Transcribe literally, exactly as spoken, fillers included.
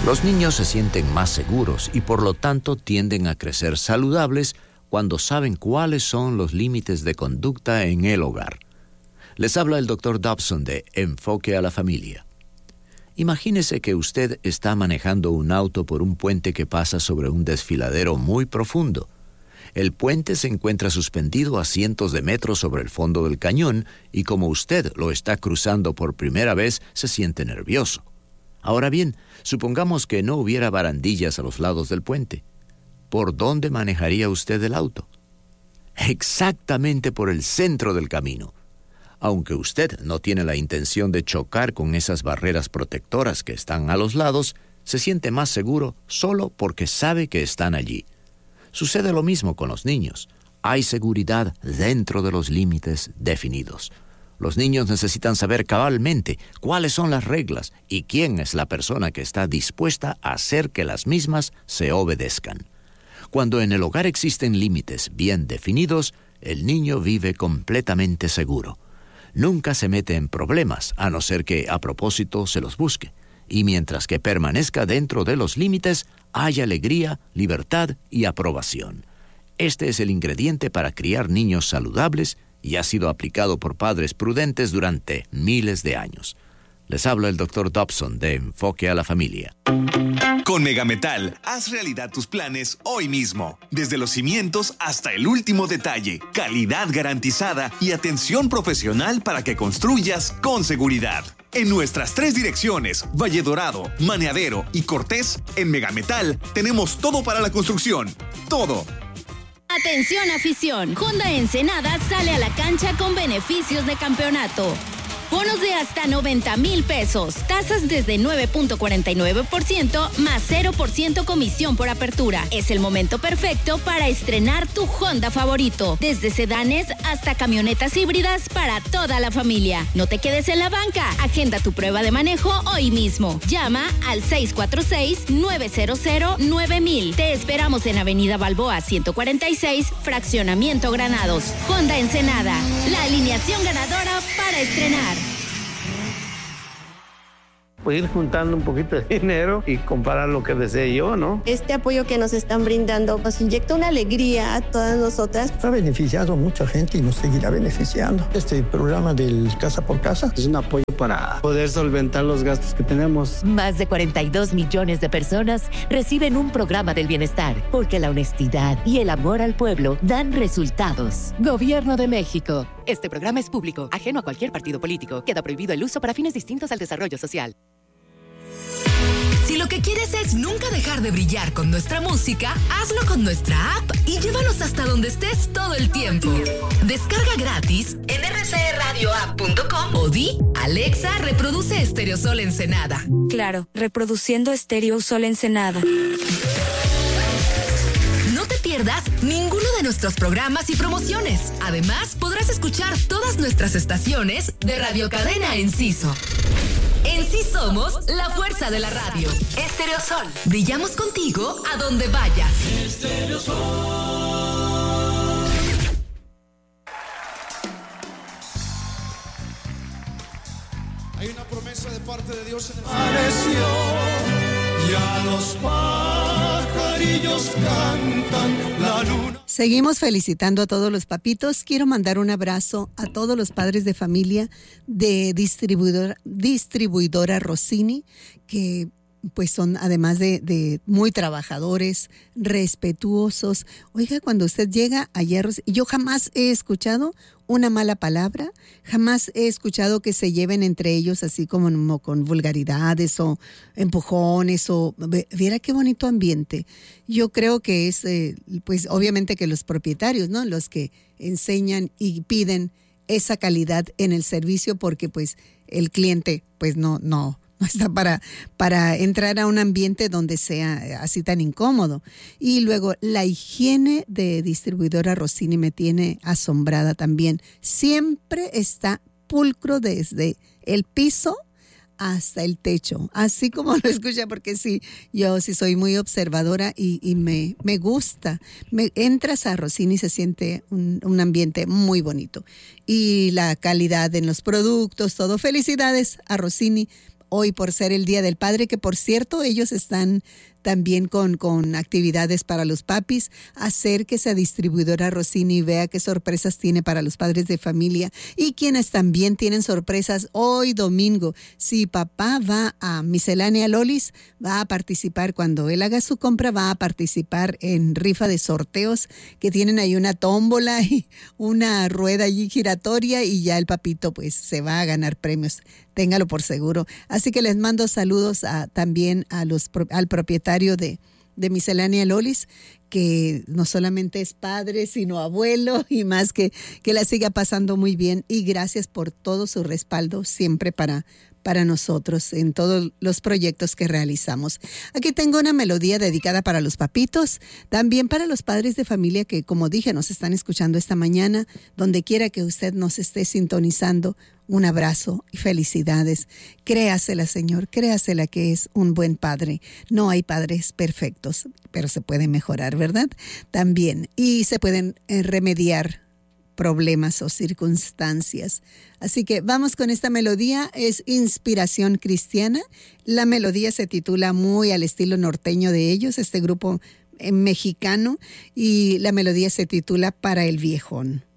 Los niños se sienten más seguros y por lo tanto tienden a crecer saludables cuando saben cuáles son los límites de conducta en el hogar. Les habla el doctor Dobson de Enfoque a la Familia. Imagínese que usted está manejando un auto por un puente que pasa sobre un desfiladero muy profundo. El puente se encuentra suspendido a cientos de metros sobre el fondo del cañón y como usted lo está cruzando por primera vez, se siente nervioso. Ahora bien, supongamos que no hubiera barandillas a los lados del puente. ¿Por dónde manejaría usted el auto? Exactamente por el centro del camino. Aunque usted no tiene la intención de chocar con esas barreras protectoras que están a los lados, se siente más seguro solo porque sabe que están allí. Sucede lo mismo con los niños. Hay seguridad dentro de los límites definidos. Los niños necesitan saber cabalmente cuáles son las reglas y quién es la persona que está dispuesta a hacer que las mismas se obedezcan. Cuando en el hogar existen límites bien definidos, el niño vive completamente seguro. Nunca se mete en problemas, a no ser que a propósito se los busque. Y mientras que permanezca dentro de los límites, hay alegría, libertad y aprobación. Este es el ingrediente para criar niños saludables y ha sido aplicado por padres prudentes durante miles de años. Les habla el doctor Dobson de Enfoque a la Familia. Con Megametal, haz realidad tus planes hoy mismo. Desde los cimientos hasta el último detalle. Calidad garantizada y atención profesional para que construyas con seguridad. En nuestras tres direcciones, Valle Dorado, Maneadero y Cortés, en Megametal tenemos todo para la construcción. Todo. Atención afición, Honda Ensenada sale a la cancha con beneficios de campeonato. Bonos de hasta noventa mil pesos, tasas desde nueve punto cuarenta y nueve por ciento más cero por ciento comisión por apertura. Es el momento perfecto para estrenar tu Honda favorito, desde sedanes hasta camionetas híbridas para toda la familia. No te quedes en la banca, agenda tu prueba de manejo hoy mismo. Llama al seis cuatro seis, nueve cero cero, nueve mil. Te esperamos en Avenida Balboa ciento cuarenta y seis, Fraccionamiento Granados. Honda Ensenada, la alineación ganadora para estrenar. Pues ir juntando un poquito de dinero y comprar lo que desee yo, ¿no? Este apoyo que nos están brindando nos inyecta una alegría a todas nosotras. Ha beneficiado a mucha gente y nos seguirá beneficiando. Este programa del Casa por Casa es un apoyo para poder solventar los gastos que tenemos. Más de cuarenta y dos millones de personas reciben un programa del bienestar, porque la honestidad y el amor al pueblo dan resultados. Gobierno de México. Este programa es público, ajeno a cualquier partido político. Queda prohibido el uso para fines distintos al desarrollo social. Si lo que quieres es nunca dejar de brillar con nuestra música, hazlo con nuestra app y llévanos hasta donde estés todo el tiempo. Descarga gratis en r c radio app punto com o di, Alexa, reproduce Estéreo Sol Ensenada. Claro, reproduciendo Estéreo Sol Ensenada. No te pierdas ninguno de nuestros programas y promociones. Además, podrás escuchar todas nuestras estaciones de Radio Cadena Enciso. En sí somos la fuerza de la radio. Estéreo Sol. Brillamos contigo a donde vayas. Estéreo Sol. Hay una promesa de parte de Dios en el amaneció. Ya los pajarillos cantan, la luna. Seguimos felicitando a todos los papitos. Quiero mandar un abrazo a todos los padres de familia de distribuidora, distribuidora Rossini, que pues son además de, de muy trabajadores, respetuosos. Oiga, cuando usted llega a Hierros, yo jamás he escuchado una mala palabra, jamás he escuchado que se lleven entre ellos así como, como con vulgaridades o empujones o viera qué bonito ambiente. Yo creo que es eh, pues obviamente que los propietarios, ¿no? Los que enseñan y piden esa calidad en el servicio, porque pues el cliente pues no no no está para, para entrar a un ambiente donde sea así tan incómodo. Y luego la higiene de distribuidora Rossini me tiene asombrada también. Siempre está pulcro desde el piso hasta el techo, así como lo escucha, porque sí, yo sí soy muy observadora y, y me, me gusta. Me, entras a Rossini y se siente un, un ambiente muy bonito. Y la calidad en los productos, todo. Felicidades a Rossini. hoy por ser el Día del Padre, que por cierto ellos están también con, con actividades para los papis. Acérquese a Distribuidora Rossini y vea qué sorpresas tiene para los padres de familia y quienes también tienen sorpresas hoy domingo. Si papá va a Miscelánea Lolis, va a participar cuando él haga su compra, va a participar en rifa de sorteos que tienen ahí una tómbola y una rueda allí giratoria y ya el papito pues se va a ganar premios. Téngalo por seguro. Así que les mando saludos a, también a los, al propietario de, de Miscelánea Lolis, que no solamente es padre, sino abuelo y más, que, que la siga pasando muy bien. Y gracias por todo su respaldo siempre para, para nosotros en todos los proyectos que realizamos. Aquí tengo una melodía dedicada para los papitos, también para los padres de familia que, como dije, nos están escuchando esta mañana, donde quiera que usted nos esté sintonizando. Un abrazo y felicidades. Créasela, Señor, créasela que es un buen padre. No hay padres perfectos, pero se puede mejorar, ¿verdad? También. Y se pueden eh, remediar problemas o circunstancias. Así que vamos con esta melodía. Es inspiración cristiana. La melodía se titula muy al estilo norteño de ellos, este grupo eh, mexicano. Y la melodía se titula Para el Viejón.